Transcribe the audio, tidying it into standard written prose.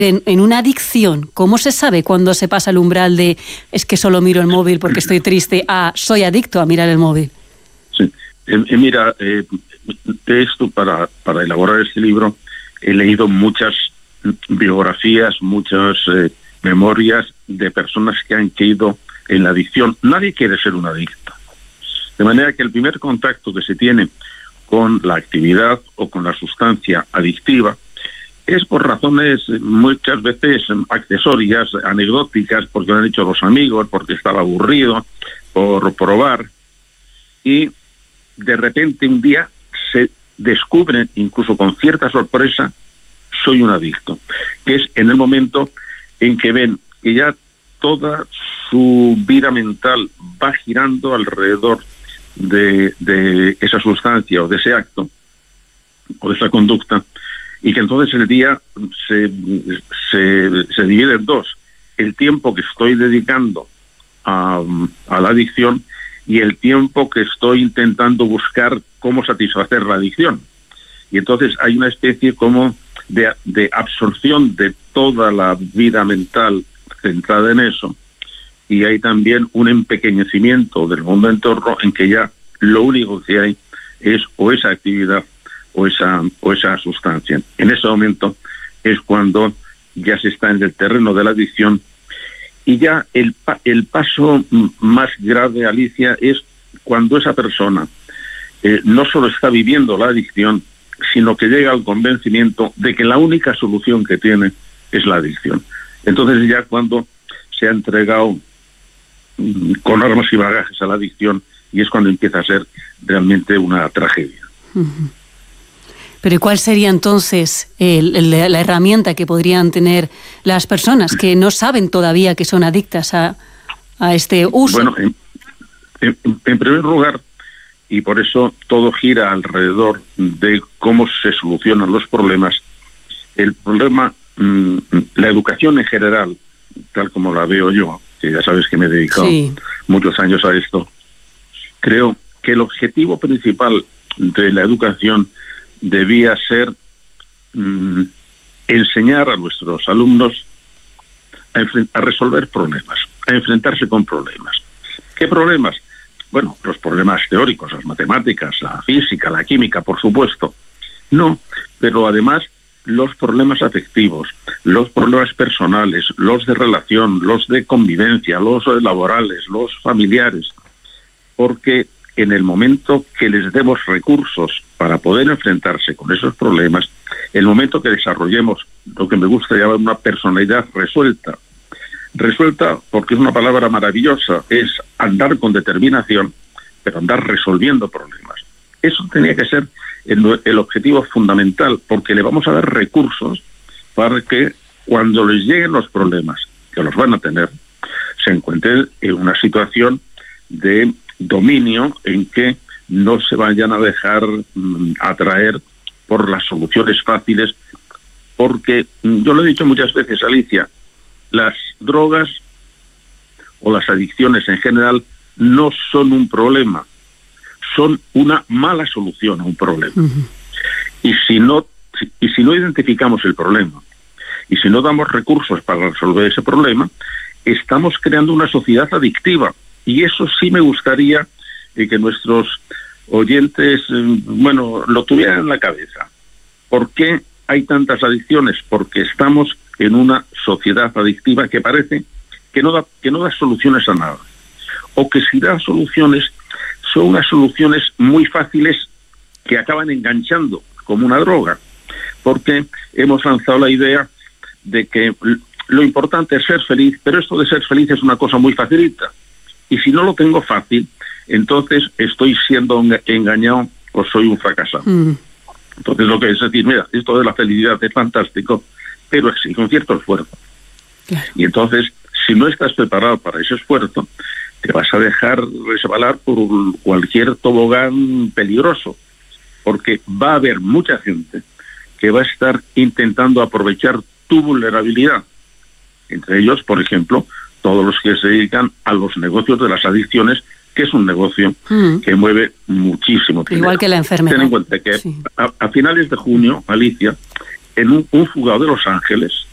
En una adicción, ¿cómo se sabe cuándo se pasa el umbral de es que solo miro el móvil porque estoy triste a soy adicto a mirar el móvil? Sí. Mira, de esto para elaborar este libro he leído muchas biografías, muchas memorias de personas que han caído en la adicción. Nadie quiere ser un adicto. De manera que el primer contacto que se tiene con la actividad o con la sustancia adictiva es por razones muchas veces accesorias, anecdóticas, porque lo han hecho los amigos, porque estaba aburrido, por probar. Y de repente un día se descubren, incluso con cierta sorpresa, soy un adicto. Que es en el momento en que ven que ya toda su vida mental va girando alrededor de esa sustancia o de ese acto o de esa conducta, y que entonces el día se divide en dos: el tiempo que estoy dedicando a la adicción y el tiempo que estoy intentando buscar cómo satisfacer la adicción. Y entonces hay una especie como de absorción de toda la vida mental centrada en eso, y hay también un empequeñecimiento del mundo en torno en que ya lo único que hay es o esa actividad o esa sustancia. En ese momento es cuando ya se está en el terreno de la adicción, y ya el paso más grave, Alicia, es cuando esa persona no solo está viviendo la adicción, sino que llega al convencimiento de que la única solución que tiene es la adicción. Entonces ya cuando se ha entregado con armas y bagajes a la adicción, y es cuando empieza a ser realmente una tragedia. Pero ¿cuál sería entonces la herramienta que podrían tener las personas que no saben todavía que son adictas a este uso? Bueno, en primer lugar, y por eso todo gira alrededor de cómo se solucionan los problemas, el problema, la educación en general, tal como la veo yo, que ya sabes que me he dedicado muchos años a esto, creo que el objetivo principal de la educación debía ser enseñar a nuestros alumnos a resolver problemas, a enfrentarse con problemas. ¿Qué problemas? Bueno, los problemas teóricos, las matemáticas, la física, la química, por supuesto. No, pero además los problemas afectivos, los problemas personales, los de relación, los de convivencia, los laborales, los familiares. Porque en el momento que les demos recursos para poder enfrentarse con esos problemas, el momento que desarrollemos lo que me gusta llamar una personalidad resuelta porque es una palabra maravillosa, es andar con determinación, pero andar resolviendo problemas. Eso tenía que ser el objetivo fundamental, porque le vamos a dar recursos para que cuando les lleguen los problemas, que los van a tener, se encuentren en una situación de dominio en que no se vayan a dejar atraer por las soluciones fáciles, porque yo lo he dicho muchas veces, Alicia, las drogas o las adicciones en general no son un problema, son una mala solución a un problema. Y si no identificamos el problema y si no damos recursos para resolver ese problema, estamos creando una sociedad adictiva. Y eso sí me gustaría que nuestros oyentes, lo tuvieran en la cabeza. ¿Por qué hay tantas adicciones? Porque estamos en una sociedad adictiva que parece que no da soluciones a nada. O que si da soluciones, son unas soluciones muy fáciles que acaban enganchando, como una droga. Porque hemos lanzado la idea de que lo importante es ser feliz, pero esto de ser feliz es una cosa muy facilita. Y si no lo tengo fácil, entonces estoy siendo engañado o soy un fracasado. Entonces lo que es decir, mira, esto de la felicidad es fantástico, pero exige un cierto esfuerzo. Claro. Y entonces, si no estás preparado para ese esfuerzo, te vas a dejar resbalar por cualquier tobogán peligroso, porque va a haber mucha gente que va a estar intentando aprovechar tu vulnerabilidad. Entre ellos, por ejemplo, todos los que se dedican a los negocios de las adicciones, que es un negocio que mueve muchísimo dinero. Igual que la enfermedad. Ten en cuenta que a finales de junio, Alicia, en un juzgado de Los Ángeles,